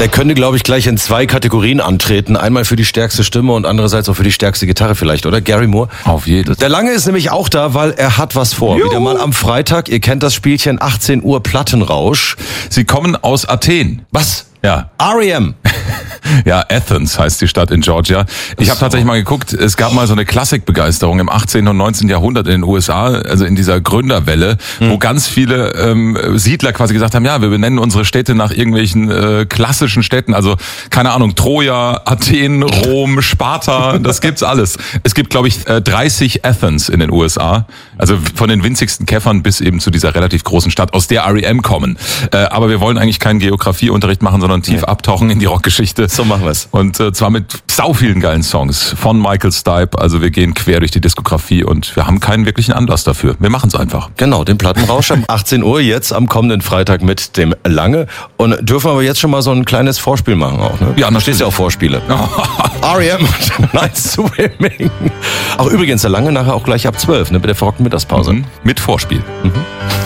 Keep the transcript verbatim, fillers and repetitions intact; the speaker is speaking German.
Der könnte, glaube ich, gleich in zwei Kategorien antreten. Einmal für die stärkste Stimme und andererseits auch für die stärkste Gitarre vielleicht, oder? Gary Moore? Auf jeden. Der Lange ist nämlich auch da, weil er hat was vor. Juhu. Wieder mal am Freitag. Ihr kennt das Spielchen, achtzehn Uhr Plattenrausch. Sie kommen aus Athen. Was? Ja. R E M. Ja, Athens heißt die Stadt in Georgia. Ich habe tatsächlich mal geguckt, es gab mal so eine Klassikbegeisterung im achtzehnten und neunzehnten Jahrhundert in den U S A, also in dieser Gründerwelle, mhm. wo ganz viele ähm, Siedler quasi gesagt haben, ja, wir benennen unsere Städte nach irgendwelchen äh, klassischen Städten, also keine Ahnung, Troja, Athen, Rom, Sparta, das gibt's alles. Es gibt, glaube ich, dreißig Athens in den U S A, also von den winzigsten Käffern bis eben zu dieser relativ großen Stadt, aus der R E M kommen. Äh, aber wir wollen eigentlich keinen Geografieunterricht machen, sondern tief ja. abtauchen in die Rockgeschichte. So machen wir es. Und äh, zwar mit sau vielen geilen Songs von Michael Stipe. Also wir gehen quer durch die Diskografie und wir haben keinen wirklichen Anlass dafür. Wir machen es einfach. Genau, den Plattenrausch um achtzehn Uhr jetzt am kommenden Freitag mit dem Lange. Und dürfen aber jetzt schon mal so ein kleines Vorspiel machen auch, ne? Ja, da stehst ja auch Vorspiele. R E M Nights Swimming. Auch übrigens der Lange nachher auch gleich ab zwölf, ne, mit der verrockten Mittagspause. Mhm. Mit Vorspiel. Mhm.